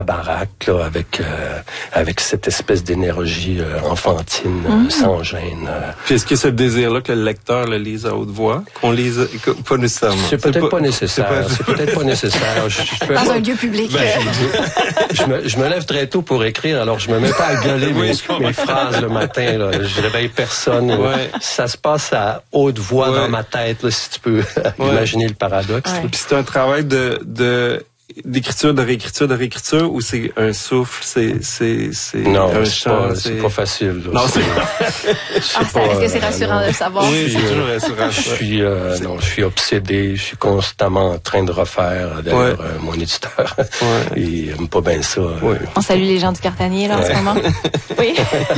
baraque là, avec cette espèce d'énergie enfantine, sans gêne. Puis est-ce que ce désir-là que le lecteur le lise à haute voix, qu'on lise pas nécessairement? C'est peut-être pas nécessaire. C'est peut-être pas nécessaire. Dans un lieu public. Je me lève très tôt pour écrire, alors je me mets pas à gueuler mes phrases le matin. Là. Je réveille personne. Ouais. Ça se passe à haute voix dans ma tête, là, si tu peux imaginer le paradoxe. Ouais. Puis c'est un travail d'écriture, de réécriture, ou c'est un souffle, non, un chant? C'est pas facile. Là. Non, est-ce que c'est rassurant de le savoir? Oui, c'est toujours rassurant. Je suis obsédé, je suis constamment en train de refaire. D'ailleurs, mon éditeur, il aime pas bien ça. On salue les gens du Cartanier, là, en ce moment. Oui.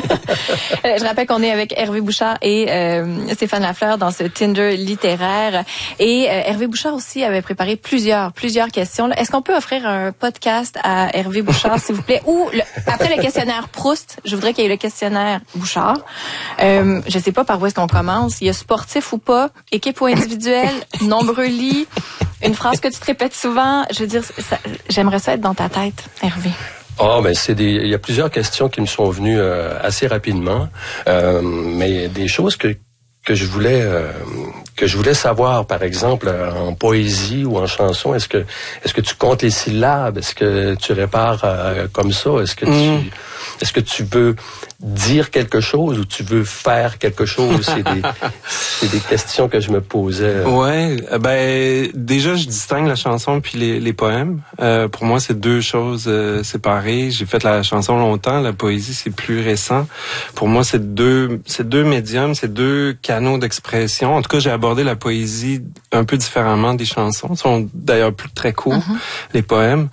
Je rappelle qu'on est avec Hervé Bouchard et Stéphane Lafleur dans ce Tinder littéraire. Et Hervé Bouchard aussi avait préparé plusieurs questions. Là. Est-ce qu'on peut offrir un podcast à Hervé Bouchard, s'il vous plaît? Ou, après le questionnaire Proust, je voudrais qu'il y ait le questionnaire Bouchard. Je sais pas par où est-ce qu'on commence. Il y a sportif ou pas, équipe ou individuelle, nombreux lits, une phrase que tu te répètes souvent. Je veux dire, j'aimerais ça être dans ta tête, Hervé. Il y a plusieurs questions qui me sont venues assez rapidement, mais des choses que je voulais savoir, par exemple, en poésie ou en chanson, est-ce que tu comptes les syllabes? Est-ce que tu répares comme ça? Est-ce que tu veux dire quelque chose ou tu veux faire quelque chose? C'est des questions que je me posais. Ouais, déjà je distingue la chanson puis les poèmes. Pour moi, c'est deux choses séparées. J'ai fait la chanson longtemps, la poésie c'est plus récent. Pour moi, c'est deux médiums, c'est deux canaux d'expression. En tout cas, j'ai abordé la poésie un peu différemment des chansons. Ils sont d'ailleurs plus très courts, les poèmes.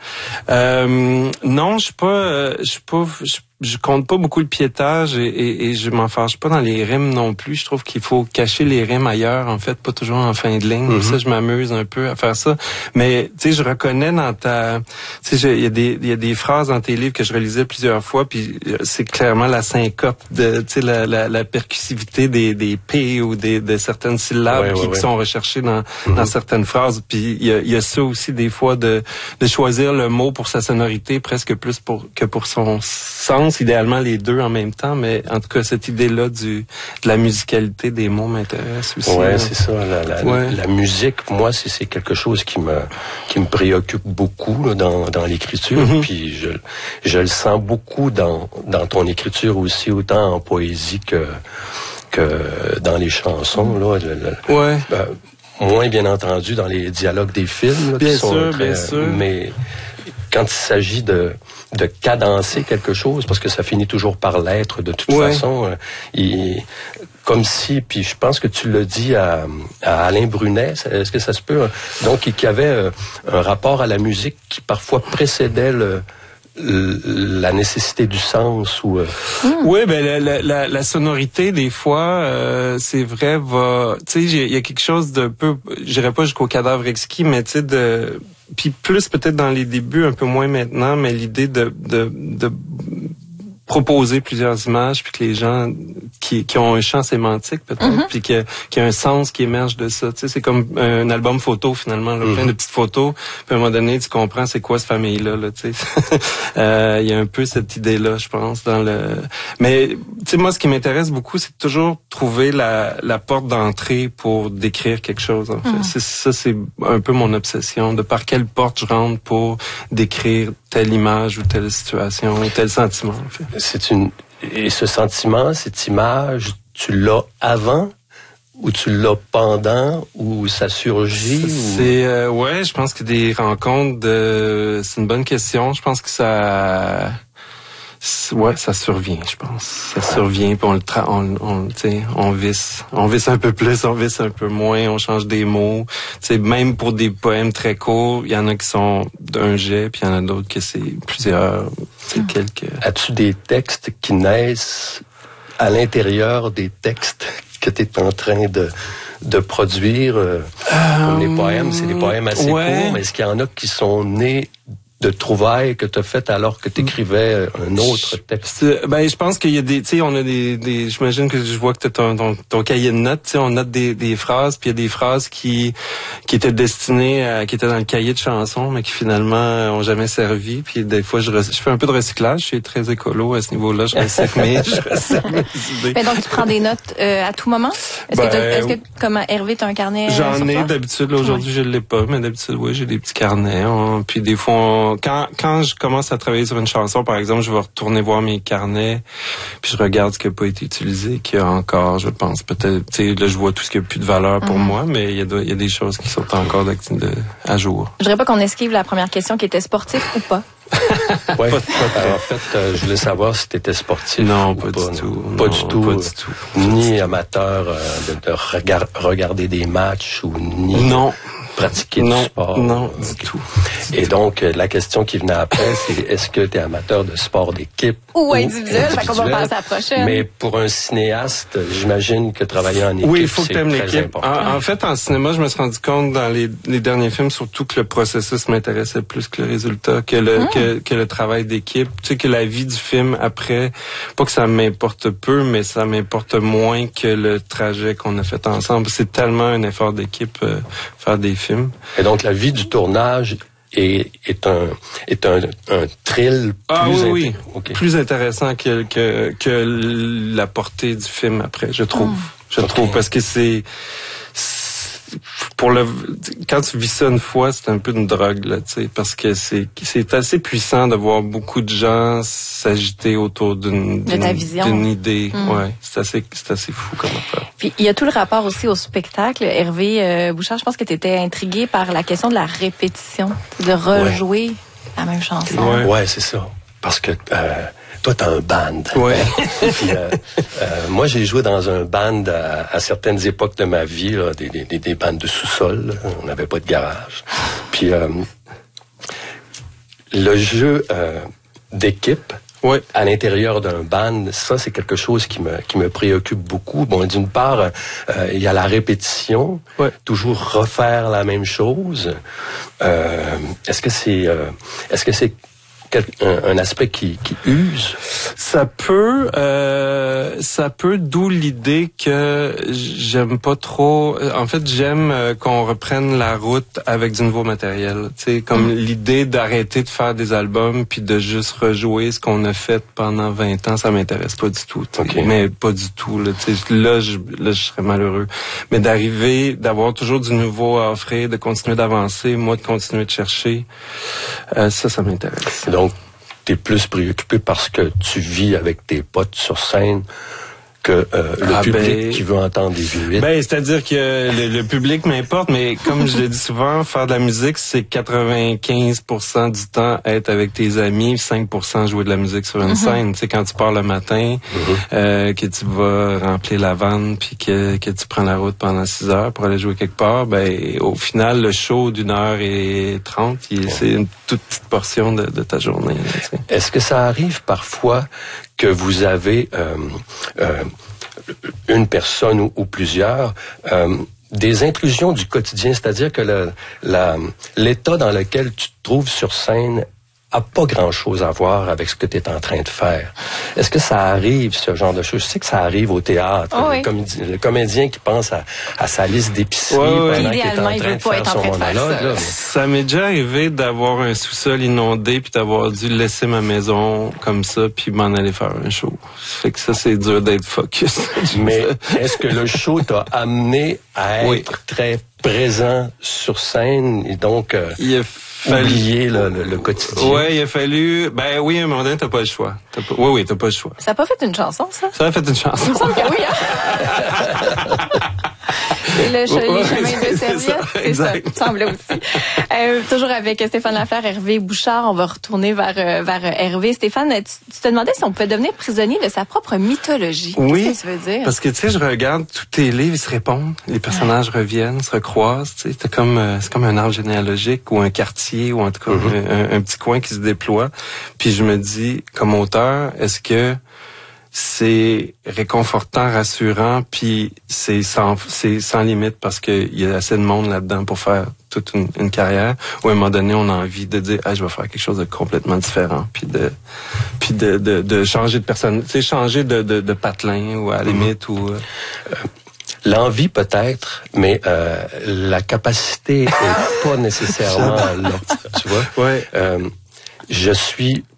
Non, je compte pas beaucoup le piétage et je m'en fâche pas dans les rimes non plus. Je trouve qu'il faut cacher les rimes ailleurs, en fait, pas toujours en fin de ligne. Ça, je m'amuse un peu à faire ça. Mais, tu sais, je reconnais dans ta... Tu sais, il y a des phrases dans tes livres que je relisais plusieurs fois, puis c'est clairement la syncope, tu sais, la percussivité des P ou de certaines syllabes qui sont recherchées dans certaines phrases. Puis il y a ça aussi, des fois, de choisir le mot pour sa sonorité, presque plus que pour son sens. Idéalement les deux en même temps, mais en tout cas cette idée-là de la musicalité des mots m'intéresse aussi. Ouais, c'est ça. La musique, moi, c'est quelque chose qui me préoccupe beaucoup là, dans l'écriture. Puis je le sens beaucoup dans ton écriture aussi, autant en poésie que dans les chansons là. Moins bien entendu dans les dialogues des films là, bien qui sont sûr, bien sûr. Mais quand il s'agit de cadencer quelque chose, parce que ça finit toujours par l'être de toute façon, comme si, puis je pense que tu l'as dit à Alain Brunet, est-ce que ça se peut, donc qu'il y avait un rapport à la musique qui parfois précédait la nécessité du sens ou Oui, la sonorité des fois c'est vrai tu sais il y a quelque chose de peu, j'irais pas jusqu'au cadavre exquis, mais tu sais puis plus peut-être dans les débuts, un peu moins maintenant, mais l'idée de proposer plusieurs images, puis que les gens qui ont un champ sémantique peut-être, puis qu'il y a un sens qui émerge de ça. Tu sais, c'est comme un album photo finalement, là, plein de petites photos. Puis à un moment donné, tu comprends c'est quoi cette famille-là, là, tu sais. Il y a un peu cette idée-là, je pense, dans le. Mais tu sais, moi, ce qui m'intéresse beaucoup, c'est toujours trouver la porte d'entrée pour décrire quelque chose. En fait, c'est un peu mon obsession, de par quelle porte je rentre pour décrire telle image ou telle situation ou tel sentiment. En fait. Et ce sentiment, cette image, tu l'as avant ou tu l'as pendant ou ça surgit? C'est je pense que des rencontres c'est une bonne question. Je pense que ça survient, je pense. Ça survient, puis on visse un peu plus, on visse un peu moins, on change des mots. Tu sais, même pour des poèmes très courts, il y en a qui sont d'un jet, puis il y en a d'autres que c'est plusieurs, quelques. As-tu des textes qui naissent à l'intérieur des textes que tu es en train de produire? Comme les poèmes, c'est des poèmes assez courts, mais est-ce qu'il y en a qui sont nés de trouvailles que tu as faites alors que tu écrivais un autre texte? Ben, je pense qu'il y a des, tu sais, on a des j'imagine que je vois que tu as ton cahier de notes, tu sais, on note des phrases, puis il y a des phrases qui étaient destinées qui étaient dans le cahier de chansons, mais qui finalement ont jamais servi. Puis des fois, je fais un peu de recyclage, je suis très écolo à ce niveau-là, je recycle mes idées. Mais donc, tu prends des notes à tout moment? Est-ce que comme Hervé, tu as un carnet? J'en ai d'habitude. Aujourd'hui, je l'ai pas, mais d'habitude, oui, j'ai des petits carnets. Puis des fois, quand je commence à travailler sur une chanson, par exemple, je vais retourner voir mes carnets, puis je regarde ce qui n'a pas été utilisé, qu'il y a encore, je pense, peut-être, tu sais, là, je vois tout ce qui n'a plus de valeur pour moi, mais il y a des choses qui sont encore à jour. Je dirais pas qu'on esquive la première question qui était sportif ou pas. Ouais. En fait, je voulais savoir si tu étais sportif. Non, ou pas du tout. Pas du tout. Pas du tout. Ni amateur de regarder des matchs ou ni non. Pratiquer du sport. Non, du tout. Et donc, la question qui venait après, c'est est-ce que tu es amateur de sport d'équipe ou individuel? Fait qu'on va passer à la prochaine. Mais pour un cinéaste, j'imagine que travailler en équipe, oui, il faut que tu aimes l'équipe. En fait, en cinéma, je me suis rendu compte dans les derniers films, surtout que le processus m'intéressait plus que le résultat, que le travail d'équipe. Tu sais, que la vie du film après, pas que ça m'importe peu, mais ça m'importe moins que le trajet qu'on a fait ensemble. C'est tellement un effort d'équipe faire des films. Et donc, la vie du tournage est un thrill plus plus intéressant que la portée du film après, je trouve. Je trouve parce que c'est quand tu vis ça une fois, c'est un peu une drogue là, tu sais, parce que c'est assez puissant de voir beaucoup de gens s'agiter autour d'une idée. Ouais, c'est assez fou comme affaire. Puis il y a tout le rapport aussi au spectacle. Hervé Bouchard, je pense que tu étais intrigué par la question de la répétition, de rejouer la même chanson. Ouais, c'est ça. Parce que toi, t'as un band. Ouais. Puis, moi, j'ai joué dans un band à certaines époques de ma vie, là, des bandes de sous-sol. Là. On n'avait pas de garage. Puis, le jeu d'équipe à l'intérieur d'un band, ça, c'est quelque chose qui me préoccupe beaucoup. Bon, d'une part, il y a la répétition, toujours refaire la même chose. Est-ce que c'est un aspect qui use? Ça peut, d'où l'idée que j'aime pas trop. En fait, j'aime qu'on reprenne la route avec du nouveau matériel. Tu sais, comme l'idée d'arrêter de faire des albums puis de juste rejouer ce qu'on a fait pendant 20 ans, ça m'intéresse pas du tout. Okay. Mais pas du tout. Là, là, je serais malheureux. Mais d'avoir toujours du nouveau à offrir, de continuer d'avancer, moi de continuer de chercher, ça m'intéresse. Donc, t'es plus préoccupé parce que tu vis avec tes potes sur scène que le public qui veut entendre des vieux hits. C'est-à-dire que le public m'importe, mais comme je le dis souvent, faire de la musique, c'est 95% du temps être avec tes amis, 5% jouer de la musique sur une scène. Tu sais, quand tu pars le matin, que tu vas remplir la vanne, puis que tu prends la route pendant 6 heures pour aller jouer quelque part, au final, le show d'1h30, c'est une toute petite portion de ta journée. Tu sais. Est-ce que ça arrive parfois que vous avez une personne ou plusieurs des intrusions du quotidien, c'est-à-dire que l'état dans lequel tu te trouves sur scène a pas grand-chose à voir avec ce que tu es en train de faire. Est-ce que ça arrive, ce genre de choses? Je sais que ça arrive au théâtre. Le comédien qui pense à sa liste d'épicerie pendant qu'il est en train de faire son monologue. Ça m'est déjà arrivé d'avoir un sous-sol inondé puis d'avoir dû laisser ma maison comme ça puis m'en aller faire un show. Fait que ça, c'est dur d'être focus. Mais est-ce que le show t'a amené à être très présent sur scène et donc oublier le quotidien? Oui, il a fallu... à un moment donné, t'as pas le choix. T'as pas le choix. Ça a pas fait une chanson, ça? Ça a fait une chanson. Il me semble que oui, hein? Les chemins de serviette, c'est ça, il me semblait aussi. Toujours avec Stéphane Lafleur, Hervé Bouchard, on va retourner vers Hervé. Stéphane, tu te demandais si on pouvait devenir prisonnier de sa propre mythologie. Oui, qu'est-ce que tu veux dire? Parce que, tu sais, je regarde tous tes livres, ils se répondent, les personnages reviennent, se recroisent, tu sais, c'est comme un arbre généalogique ou un quartier ou en tout cas un petit coin qui se déploie. Puis je me dis, comme auteur, est-ce que c'est réconfortant, rassurant, puis c'est sans limite parce qu'il y a assez de monde là-dedans pour faire toute une carrière. Où à un moment donné, on a envie de dire, je vais faire quelque chose de complètement différent, puis de changer de personne, tu sais, changer de patelin ou à la limite ou. L'envie peut-être, mais la capacité est pas nécessairement là. Tu vois. Ouais. Je suis